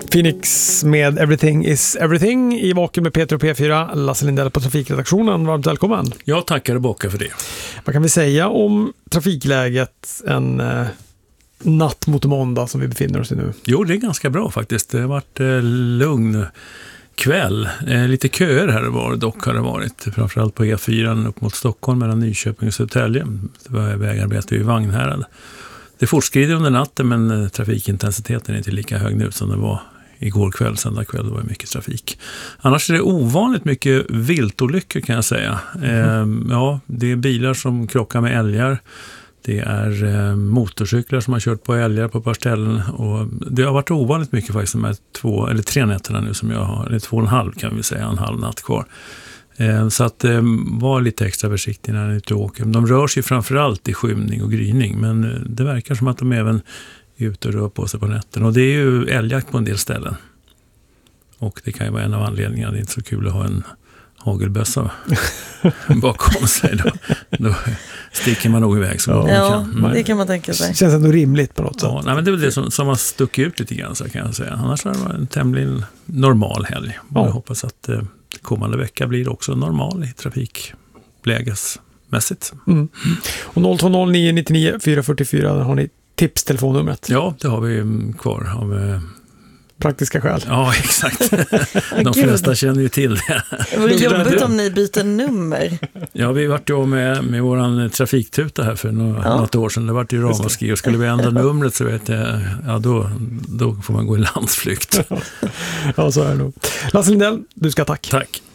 Phoenix med Everything is Everything i Vaken med Peter och P4. Lasse Lindell på trafikredaktionen. Varmt välkommen. Jag tackar och bockar för det. Vad kan vi säga om trafikläget en natt mot måndag som vi befinner oss i nu? Jo, det är ganska bra faktiskt. Det har varit lugn kväll. Lite köer här var dock har det varit. Framförallt på E4 upp mot Stockholm mellan Nyköping och Södertälje. Det var vägarbete i Vagnhärad. Det fortskrider under natten, men trafikintensiteten är inte lika hög nu som det var igår kväll, söndag kväll. Det var mycket trafik. Annars är det ovanligt mycket viltolyckor kan jag säga. Ja, det är bilar som krockar med älgar. Det är motorcyklar som har kört på älgar på ett par ställen. Och det har varit ovanligt mycket faktiskt de här 2 eller 3 nätterna nu som jag har. Eller 2,5 kan vi säga, en halv natt kvar. Så att var lite extra försiktig när ni är ute och åker. De rör sig framförallt i skymning och gryning, men det verkar som att de även är ute och rör på sig på nätten. Och det är ju älgjakt på en del ställen. Och det kan ju vara en av anledningarna. Det är inte så kul att ha en hagelbössa bakom sig. Då sticker man nog iväg så ja, kan. Det kan man tänka sig. Känns ändå rimligt på något sätt. Ja, nej, men det är väl det som har stuckit ut lite grann så kan jag säga. Annars har det varit en tämligen normal helg. Ja. Jag hoppas att kommande vecka blir också normal i trafiklägesmässigt. Och 020-999 444 har ni tipstelefonnumret. Ja, det har vi kvar av praktiska skäl. Ja, exakt. De flesta känner ju till det. Det var jobbigt om ni byter nummer. Ja, vi vart ju med våran trafiktuta här för något år sedan. Det vart ju ramaskri och skulle vi ändra numret så vet jag, ja då får man gå i landsflykt. Ja, så är det nog. Lasse Lindell, du ska tack. Tack.